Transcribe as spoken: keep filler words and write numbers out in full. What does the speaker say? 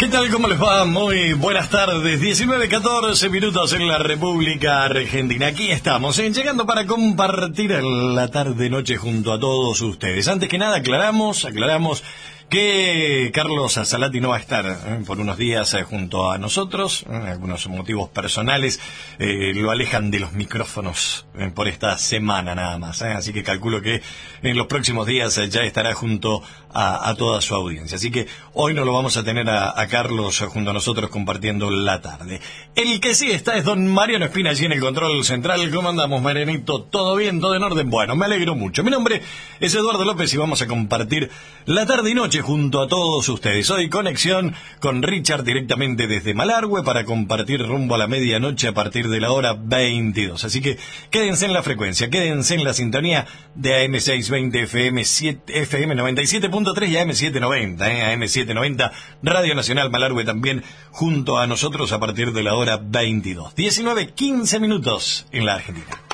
¿Qué tal? ¿Cómo les va? Muy buenas tardes. diecinueve catorce minutos en la República Argentina. Aquí estamos, ¿eh? llegando para compartir la tarde-noche junto a todos ustedes. Antes que nada, aclaramos, aclaramos que Carlos Salati no va a estar ¿eh? por unos días eh, junto a nosotros. ¿eh? Algunos motivos personales eh, lo alejan de los micrófonos eh, por esta semana nada más. ¿eh? Así que calculo que en los próximos días eh, ya estará junto a, a toda su audiencia. Así que hoy no lo vamos a tener a, a Carlos junto a nosotros compartiendo la tarde. El que sí está es don Mariano Espina allí en el control central. ¿Cómo andamos, Marianito? ¿Todo bien? ¿Todo en orden? Bueno, me alegro mucho. Mi nombre es Eduardo López y vamos a compartir la tarde y noche junto a todos ustedes. Hoy conexión con Richard directamente desde Malargüe para compartir rumbo a la medianoche a partir de la hora veintidós. Así que quédense en la frecuencia, quédense en la sintonía de A M seiscientos veinte F M, F M noventa y siete punto tres y A M setecientos noventa, ¿eh? A M setecientos noventa, Radio Nacional Malargüe también junto a nosotros a partir de la hora veintidós. diecinueve quince minutos en la Argentina.